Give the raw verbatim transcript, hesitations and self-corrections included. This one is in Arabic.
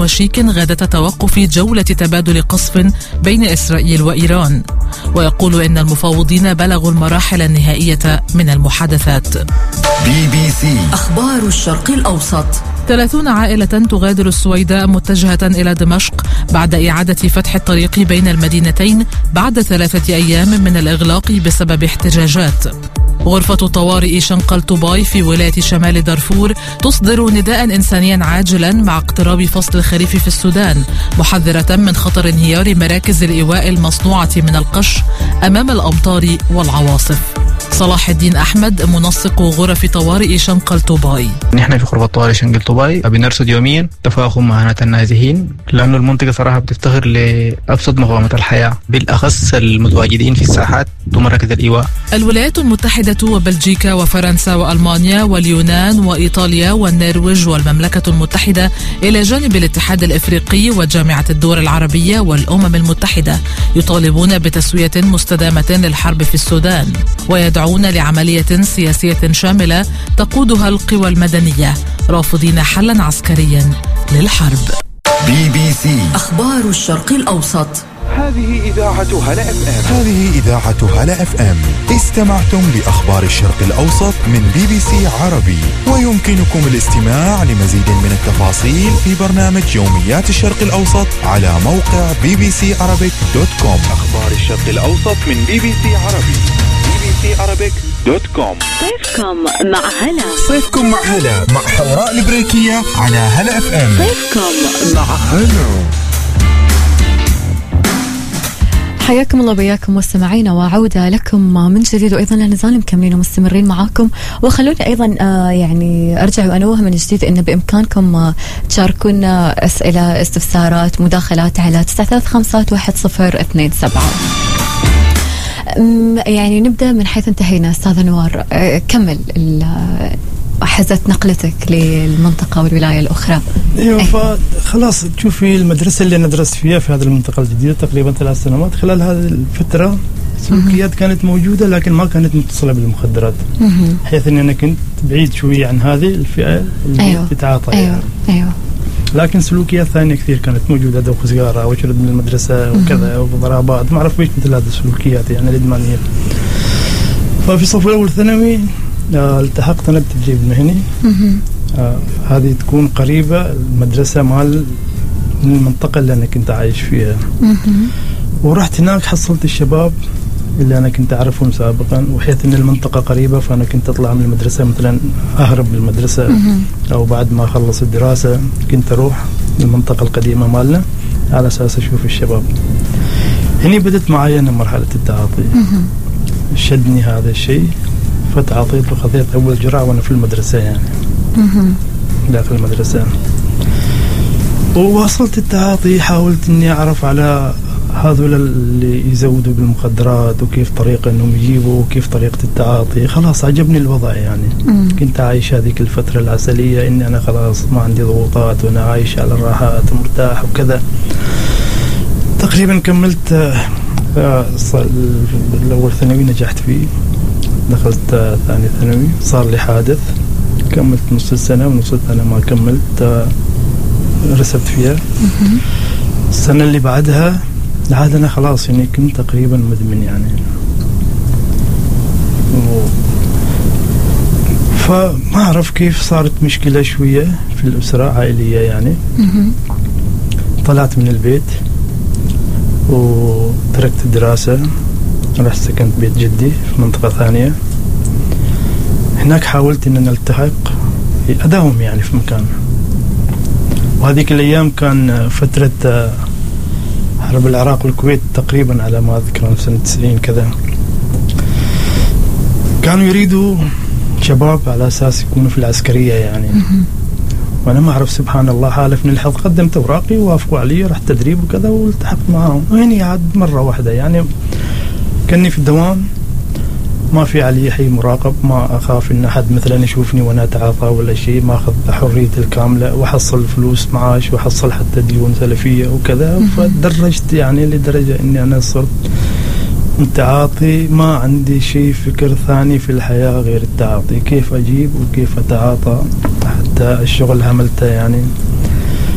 وشيك غادة توقف جولة تبادل قصف بين إسرائيل وإيران. ويقول إن المفاوضين بلغوا المراحل النهائية من المحادثات. بي بي سي أخبار الشرق الأوسط. ثلاثون عائلة تغادر السويداء متجهة إلى دمشق بعد إعادة فتح الطريق بين المدينتين بعد ثلاثة أيام من الإغلاق بسبب احتجاجات. غرفة طوارئ شنقل طوباي في ولاية شمال دارفور تصدر نداء إنسانيا عاجلا مع اقتراب فصل الخريف في السودان، محذرة من خطر انهيار مراكز الإيواء المصنوعة من القش أمام الأمطار والعواصف. صلاح الدين أحمد منسق غرف طوارئ شنقل طوباي. نحن في غرفة طوارئ شنقل طوباي بنرصد يوميا تفاقم معاناة النازحين، لأنه المنطقة صراحة بتفتخر لأبسط مقومات الحياة، بالأخص المتواجدين في الساحات ومراكز الإيواء. الولايات المتحدة وبلجيكا وفرنسا وألمانيا واليونان وإيطاليا والنرويج والمملكة المتحدة إلى جانب الاتحاد الإفريقي وجامعة الدول العربية والأمم المتحدة يطالبون بتسوية مستدامة للحرب في السودان، ويدعون لعملية سياسية شاملة تقودها القوى المدنية، رافضين حلا عسكريا للحرب. بي بي سي أخبار الشرق الأوسط. هذه إذاعة هلا اف ام. هذه إذاعة هلا اف ام. استمعتم لأخبار الشرق الأوسط من بي بي سي عربي، ويمكنكم الاستماع لمزيد من التفاصيل في برنامج يوميات الشرق الأوسط على موقع بي بي سي عربيك دوت كوم. أخبار الشرق الأوسط من بي بي سي عربي. بي بي سي عربيك دوت كوم. صيفكم مع هلا. صيفكم مع هلا مع حوراء البريكية على هلا اف ام. صيفكم مع هلا. حياكم الله وبياكم مستمعينا، وعودة لكم من جديد، وأيضا لا نزال مكملين ومستمرين معاكم. وخلوني أيضا آه يعني أرجع وأنوه من جديد إن بإمكانكم آه تشاركونا أسئلة، استفسارات، مداخلات على تسعة ثلاثة خمسة واحد صفر اثنين سبعة. يعني نبدأ من حيث انتهينا أستاذ أنوار. آه كمل حزت نقلتك للمنطقة والولاية الأخرى. ايوه فخلاص تشوفي المدرسة اللي أنا درست فيها في هذه المنطقة الجديدة تقريبا ثلاث سنوات، خلال هذه الفترة سلوكيات كانت موجودة لكن ما كانت متصلة بالمخدرات، حيث أني أنا كنت بعيد شوية عن هذه الفئة اللي أيوة. بتتعاطى أيوة. يعني. أيوة. لكن سلوكيات ثانية كثير كانت موجودة، دوخ سيجارة وشرد من المدرسة وكذا وضربات، ما أعرف ليش مثل هذه السلوكيات يعني الإدمانية. ففي صف الأول ثانوي آه التحقت أنا بالتدريب المهني. آه هذه تكون قريبة المدرسة مال من المنطقة اللي أنا كنت عايش فيها. ورحت هناك حصلت الشباب اللي أنا كنت أعرفهم سابقا، وحيث أن المنطقة قريبة فأنا كنت أطلع من المدرسة مثلا أهرب من المدرسة أو بعد ما أخلص الدراسة كنت أروح المنطقة القديمة مالنا على أساس أشوف الشباب. هني بدت معي أنا مرحلة التعاطي. شدني هذا الشيء فتعاطيت وخذيت أول جرعة وأنا في المدرسة يعني داخل المدرسة. وواصلت التعاطي، حاولت إني أعرف على هذول اللي يزودوا بالمخدرات وكيف طريقة إنهم يجيبوا وكيف طريقة التعاطي. خلاص عجبني الوضع يعني. مم. كنت عايش هذيك الفترة العسلية إني أنا خلاص ما عندي ضغوطات وأنا عايش على الراحات ومرتاح وكذا. تقريبا كملت آه الأول ثانوي نجحت فيه، دخلت ثاني ثانوي صار لي حادث، كملت نص السنة ونص السنة ما كملت، رسبت فيها. السنة اللي بعدها عاد أنا خلاص يعني كنت تقريبا مدمن يعني. فما أعرف كيف صارت مشكلة شوية في الأسرة عائلية يعني. طلعت من البيت وتركت الدراسة، رحت سكنت بيت جدي في منطقة ثانية. هناك حاولت أن نلتحق أداوم يعني في مكان. وهذيك الأيام كان فترة حرب العراق والكويت تقريبا على ما أذكر سنة تسعين كذا. كانوا يريدوا شباب على أساس يكونوا في العسكرية يعني. وأنا ما أعرف سبحان الله حالف من الحظ قدمت أوراقي ووافقوا علي، رحت تدريب وكذا والتحقت معهم. وهني عاد مرة واحدة يعني كني في الدوام، ما في علي حي مراقب، ما أخاف إن أحد مثلا يشوفني وأنا أتعاطى ولا شيء، ما أخذ حريتي الكاملة وحصل فلوس معاش وحصل حتى ديون سلفية وكذا. فدرجت يعني لدرجة إني أنا صرت التعاطي ما عندي شيء فكر ثاني في الحياة غير التعاطي، كيف أجيب وكيف أتعاطى. حتى الشغل عملته يعني